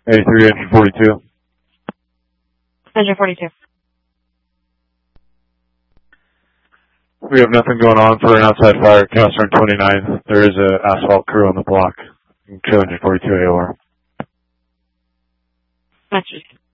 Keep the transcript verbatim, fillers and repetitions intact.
eighty-three, engine forty-two. Engine forty-two. We have nothing going on for an outside fire at Castern twenty-nine. There is an asphalt crew on the block. Show engine forty-two A O R. That's